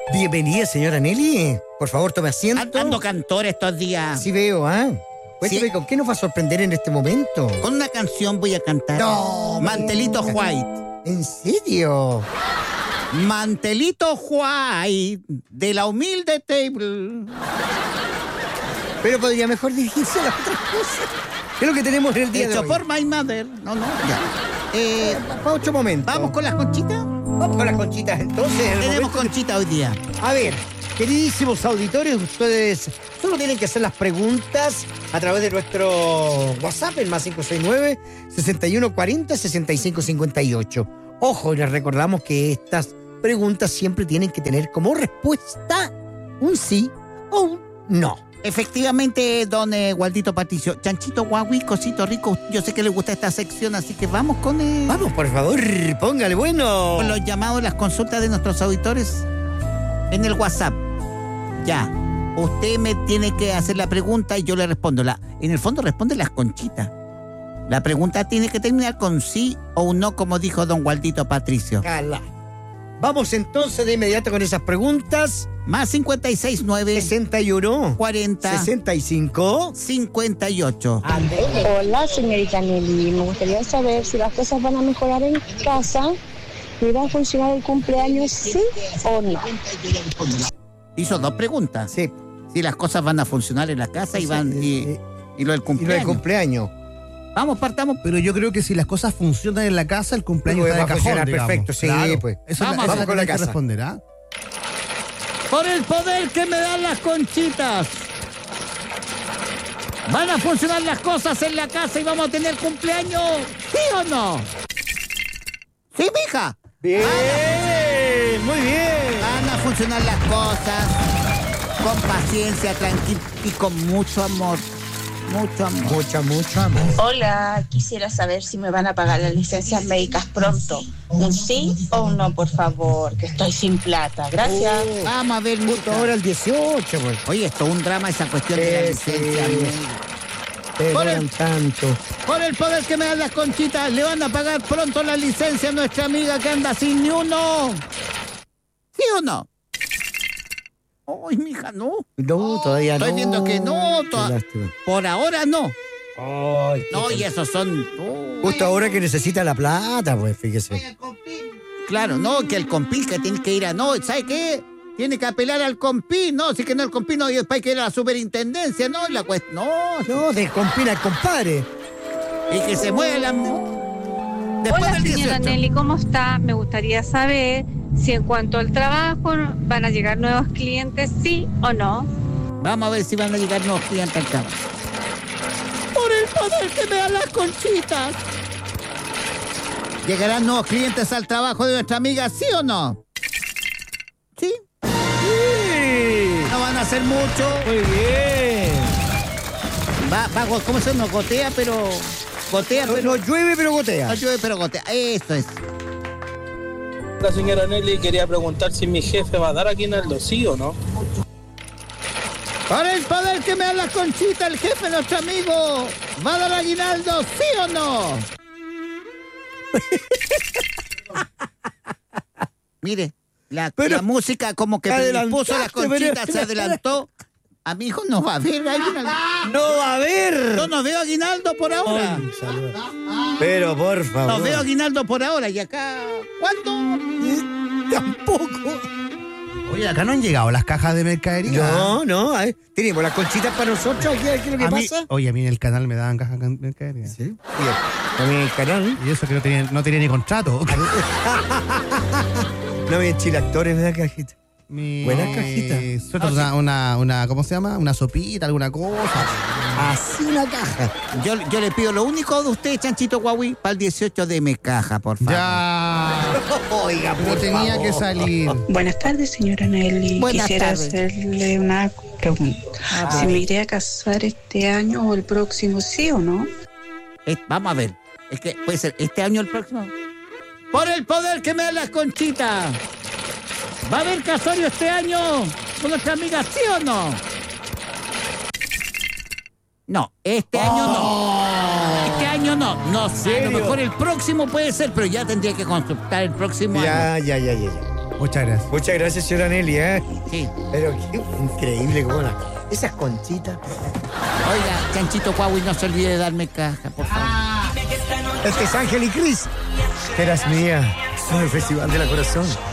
Bienvenida, señora Nelly. Por favor, tome asiento. Ando cantor estos días. Sí veo, ¿ah? Cuéntame, Sí. ¿con qué nos va a sorprender en este momento? Con una canción voy a cantar. No, Mantelito White. ¿En serio? Mantelito White de la humilde table. Pero podría mejor dirigirse a las otras cosas. ¿Qué es lo que tenemos en el día de Hecho hoy? por my mother. No, ya. Para otro momento. ¿Vamos con las conchitas? Vamos con las conchitas entonces. en el Tenemos momento que- conchita hoy día. A ver, queridísimos auditores, ustedes solo tienen que hacer las preguntas a través de nuestro WhatsApp, el más 569-6140-6558. Ojo, y les recordamos que estas preguntas siempre tienen que tener como respuesta un sí o un no. Efectivamente, don Waldito Patricio. Chanchito Guagui, cosito rico. Yo sé que le gusta esta sección, así que vamos con Vamos, por favor, póngale bueno. con los llamados, las consultas de nuestros auditores en el WhatsApp. Ya. Usted me tiene que hacer la pregunta y yo le respondo. En el fondo responde las conchitas. La pregunta tiene que terminar con sí o un no, como dijo don Waldito Patricio. Cala. Vamos entonces de inmediato con esas preguntas. Más 569 61 40 65 58. Hola, señorita Nelly. Me gustaría saber si las cosas van a mejorar en casa y va a funcionar el cumpleaños, sí o no. Hizo dos preguntas. Sí. Si las cosas van a funcionar en la casa y van y lo del Y lo del cumpleaños. cumpleaños. Vamos, partamos. Pero yo creo que si las cosas funcionan en la casa, el cumpleaños Pues está va de a cajón, funcionar digamos. perfecto, sí, Claro. pues. Eso Vamos esa con la tenés que casa. responder, ¿ah? Por el poder que me dan las conchitas. ¿Van a funcionar las cosas en la casa y vamos a tener cumpleaños? ¿Sí o no? Sí, mija. Bien, muy bien. Van a funcionar las cosas con paciencia, tranquilo y con mucho amor. Mucho amor. Mucho amor. Hola, quisiera saber si me van a pagar las licencias médicas pronto. ¿Un sí o un no, por favor? Que estoy sin plata. Gracias. Vamos a ver, Justo mija. ahora el 18, pues. Oye, esto es un drama esa cuestión de la Sí, licencia. sí. Te Por duran el- tanto. Por el poder que me dan las conchitas, le van a pagar pronto la licencia a nuestra amiga que anda sin ni uno. ¿Sí o no? Ay, mija, no. No, todavía no. Estoy viendo que no. Qué lástima. Por ahora no. Ay, No, y esos son... justo ahora que necesita la plata, pues, fíjese. Claro, no, que el compil que tiene que ir a... No, ¿sabe qué? Tiene que apelar al compil, no, si que no el compil, no, y después hay que ir a la superintendencia, no, la cuestión... No, No, de compina al compadre. y que se mueva la... Después Hola del señora 18. Nelly, ¿cómo está? Me gustaría saber si en cuanto al trabajo van a llegar nuevos clientes, sí o no. Vamos a ver si van a llegar nuevos clientes al campo. Por el poder que me dan las conchitas. ¿Llegarán nuevos clientes al trabajo de nuestra amiga, sí o no? ¿Sí? Sí. No van a hacer mucho. Muy bien. ¿Cómo se llama? Gotea, pero... Gotea, No, pero... no llueve, pero gotea. No llueve, pero gotea. Eso es. La señora Nelly quería preguntar si mi jefe va a dar aguinaldo, ¿sí o no? Por el poder que me dan las conchitas, el jefe, nuestro amigo, ¿va a dar aguinaldo, sí o no? Mire, la música como que puso las conchitas, se adelantó. A mi hijo no va a haber aguinaldo. No va a haber. Yo no veo aguinaldo por ahora. Ay, salud. Pero por favor. No veo aguinaldo por ahora. ¿Y acá cuándo? Tampoco. Oye, acá no han llegado las cajas de mercadería. No, tenemos las conchitas para nosotros. ¿Qué es lo que A mí- pasa? Oye, a mí en el canal me daban cajas de mercadería. Sí. Oye, también el canal. Y eso que no tenía ni contrato. No me chilactores de la cajita. Buenas cajitas. Sueltas una, ¿cómo se llama? Una sopita, alguna cosa. Así una caja. Yo le pido lo único de usted, Chanchito Huawei, para el 18 de caja, por favor. Ya. Oiga, Pero por tenía favor. que salir. Buenas tardes, señora Nelly. Buenas Quisiera tardes. hacerle una pregunta. ¿Si me iré a casar este año o el próximo, sí o no? Vamos a ver. Es que puede ser este año o el próximo. Por el poder que me dan las conchitas. ¿Va a haber casorio este año con nuestra amiga, sí o no? No, este año no. Este año no. No sé, a lo mejor el próximo puede ser, pero ya tendría que consultar el próximo año. Ya. Muchas gracias. Muchas gracias, señora Nelly, ¿eh? Sí. Pero qué increíble cómo esas conchitas. Oiga, Chanchito Cuaui, no se olvide de darme caja, por favor. Este es Ángel y Cris. Que eras mía. Son el Festival de la Corazón.